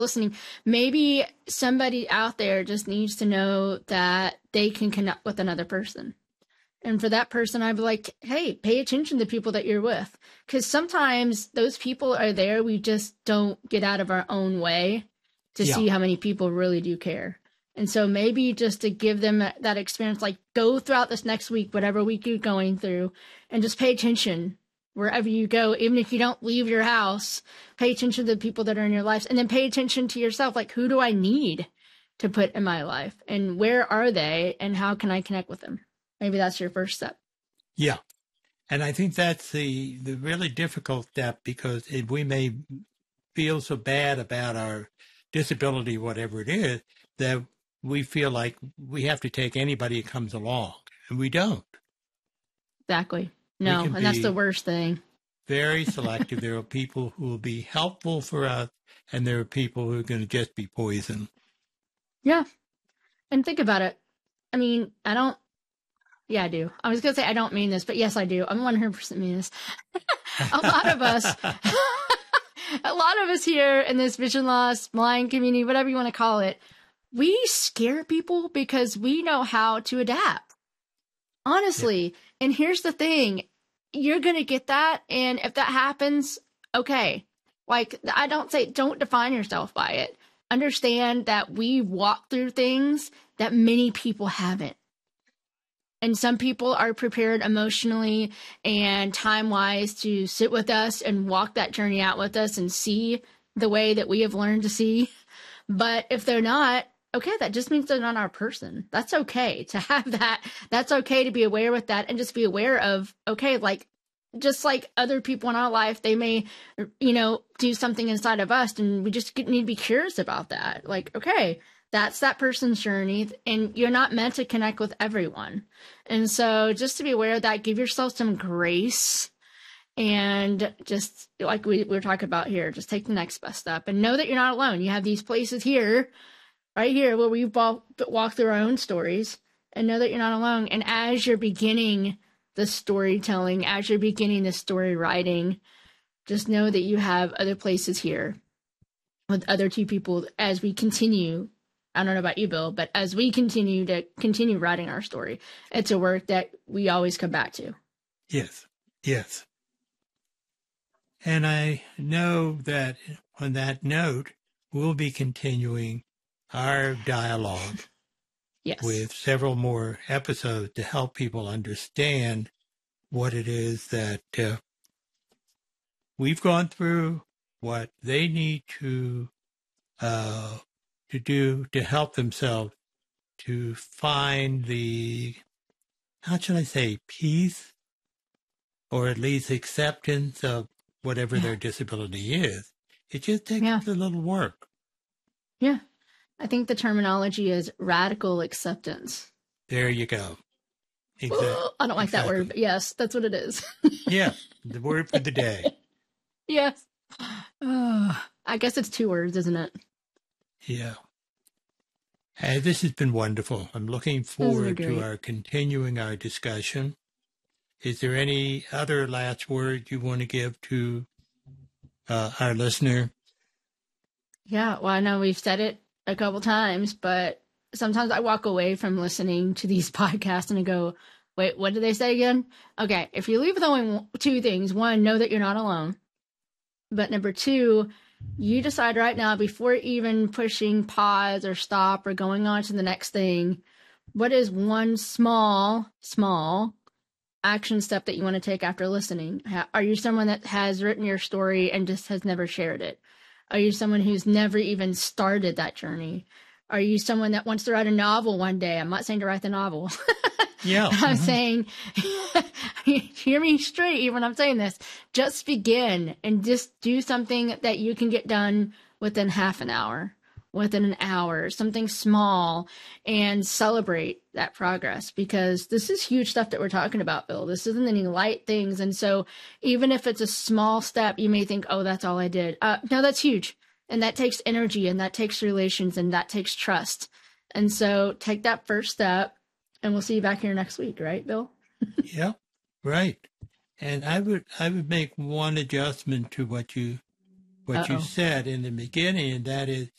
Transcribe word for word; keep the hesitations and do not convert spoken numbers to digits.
listening, maybe somebody out there just needs to know that they can connect with another person. And for that person, I'd be like, hey, pay attention to people that you're with. Because sometimes those people are there. We just don't get out of our own way to yeah. see how many people really do care. And so maybe just to give them that experience, like go throughout this next week, whatever week you're going through, and just pay attention wherever you go. Even if you don't leave your house, pay attention to the people that are in your life, and then pay attention to yourself. Like, who do I need to put in my life, and where are they, and how can I connect with them? Maybe that's your first step. Yeah. And I think that's the, the really difficult step, because if we may feel so bad about our disability, whatever it is, that we feel like we have to take anybody that comes along, and we don't. Exactly. No, and that's the worst thing. Very selective. There are people who will be helpful for us, and there are people who are going to just be poison. Yeah. And think about it. I mean, I don't, Yeah, I do. I was going to say I don't mean this, but yes, I do. I'm one hundred percent mean this. A lot of us, a lot of us here in this vision loss, blind community, whatever you want to call it, we scare people because we know how to adapt. Honestly. Yeah. And here's the thing. You're going to get that. And if that happens, okay. Like, I don't say don't define yourself by it. Understand that we walk through things that many people haven't. And some people are prepared emotionally and time-wise to sit with us and walk that journey out with us and see the way that we have learned to see. But if they're not, okay, that just means they're not our person. That's okay to have that. That's okay to be aware with that and just be aware of, okay, like, just like other people in our life, they may, you know, do something inside of us, and we just need to be curious about that. Like, okay, that's that person's journey, and you're not meant to connect with everyone. And so just to be aware of that, give yourself some grace, and just like we, we were talking about here, just take the next best step and know that you're not alone. You have these places here, right here, where we've walked, walked through our own stories, and know that you're not alone. And as you're beginning the storytelling, as you're beginning the story writing, just know that you have other places here with other two people as we continue. I don't know about you, Bill, but as we continue to continue writing our story, it's a work that we always come back to. Yes, yes. And I know that on that note, we'll be continuing our dialogue yes. with several more episodes to help people understand what it is that uh, we've gone through, what they need to uh, to do to help themselves to find the, how should I say, peace, or at least acceptance of whatever yeah. their disability is. It just takes yeah. a little work. Yeah. I think the terminology is radical acceptance. There you go. Exactly. Well, I don't like exactly. that word, but yes, that's what it is. Yeah, the word for the day. Yes. Uh, I guess it's two words, isn't it? Yeah. Hey, this has been wonderful. I'm looking forward to our continuing our discussion. Is there any other last word you want to give to uh, our listener? Yeah, well, I know we've said it a couple times, but sometimes I walk away from listening to these podcasts and I go, wait, what did they say again? Okay, if you leave with only two things, one, know that you're not alone. But number two, you decide right now, before even pushing pause or stop or going on to the next thing, what is one small, small action step that you want to take after listening? Are you someone that has written your story and just has never shared it? Are you someone who's never even started that journey? Are you someone that wants to write a novel one day? I'm not saying to write the novel. Yeah. I'm mm-hmm. saying, hear me straight when I'm saying this. Just begin and just do something that you can get done within half an hour, within an hour, something small, and celebrate that progress, because this is huge stuff that we're talking about, Bill. This isn't any light things. And so even if it's a small step, you may think, oh, that's all I did. Uh, no, that's huge. And that takes energy, and that takes relations, and that takes trust. And so take that first step, and we'll see you back here next week, right, Bill? Yeah, right. And I would I would make one adjustment to what you what you Uh-oh. said in the beginning, and that is